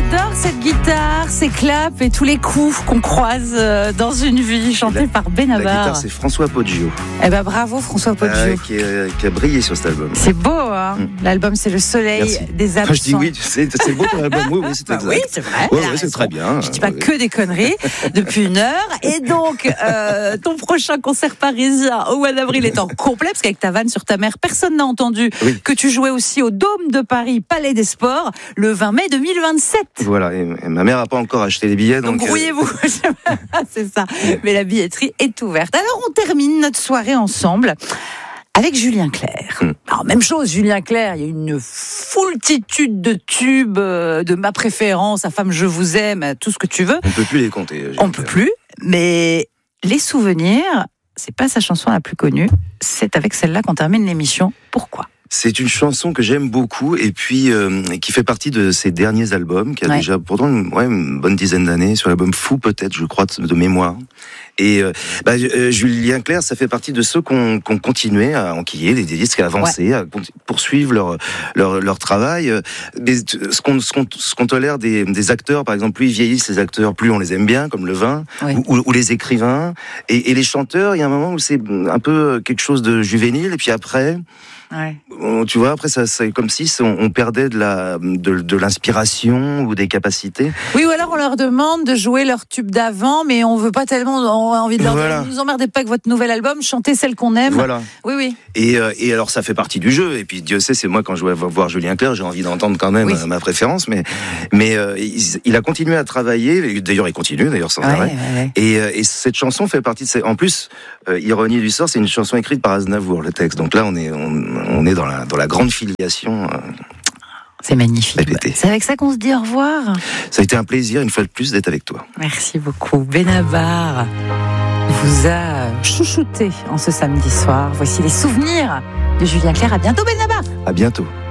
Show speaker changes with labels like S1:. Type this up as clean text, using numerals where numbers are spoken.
S1: adore cette guitare, ces claps et tous les coups qu'on croise dans une vie, chantés par Benabar.
S2: La guitare, c'est François Poggio.
S1: Eh ben bravo François Poggio.
S2: Qui a brillé sur cet album.
S1: C'est beau, hein. L'album, c'est le soleil
S2: Merci.
S1: des absents.
S2: Je dis oui, c'est beau ton album. Oui, c'est exact.
S1: Oui, c'est vrai.
S2: Oui, c'est très bien.
S1: Je dis pas que des conneries depuis une heure. Et donc, ton prochain concert parisien au mois d'avril est en complet, parce qu'avec ta vanne sur ta mère, personne n'a entendu que tu jouais aussi au Dôme de Paris, Palais des Sports, le 20 mai 2027.
S2: Voilà, et ma mère n'a pas encore acheté les billets.
S1: Donc grouillez-vous, c'est ça. Mais la billetterie est ouverte. Alors, on termine notre soirée ensemble avec Julien Clerc. Alors, même chose, Julien Clerc, il y a une foultitude de tubes, de ma préférence, à Femme je vous aime, tout ce que tu veux.
S2: On ne peut plus les compter.
S1: On ne peut plus, mais les souvenirs, c'est pas sa chanson la plus connue, c'est avec celle-là qu'on termine l'émission. Pourquoi ?
S2: C'est une chanson que j'aime beaucoup et puis qui fait partie de ses derniers albums, qui a déjà pourtant une bonne dizaine d'années, sur l'album Fou peut-être, je crois, de mémoire. Et Julien Clerc, ça fait partie de ceux qui ont continué à enquiller les disques, à avancer, à poursuivre leur travail. Mais ce qu'on tolère des acteurs, par exemple, plus ils vieillissent les acteurs, plus on les aime bien, comme Levin, ou les écrivains. Et les chanteurs, il y a un moment où c'est un peu quelque chose de juvénile, et puis après... Tu vois, après, c'est comme si on perdait de l'inspiration ou des capacités.
S1: Oui, ou alors on leur demande de jouer leur tube d'avant, mais on veut pas tellement, on a envie de leur dire, ne nous emmerdez pas avec votre nouvel album, chantez celle qu'on aime.
S2: Voilà.
S1: Oui.
S2: Et alors, ça fait partie du jeu. Et puis, Dieu sait, c'est moi, quand je vais voir Julien Clerc, j'ai envie d'entendre quand même ma préférence. Mais il a continué à travailler. D'ailleurs, il continue, sans arrêt. Et cette chanson fait partie de ces... En plus, ironie du sort, c'est une chanson écrite par Aznavour, le texte. Donc là, on est dans la grande filiation.
S1: C'est magnifique.
S2: Répété.
S1: C'est avec ça qu'on se dit au revoir.
S2: Ça a été un plaisir, une fois de plus, d'être avec toi.
S1: Merci beaucoup. Benabar vous a chouchouté en ce samedi soir. Voici les souvenirs de Julien Clerc. À bientôt, Benabar.
S2: À bientôt.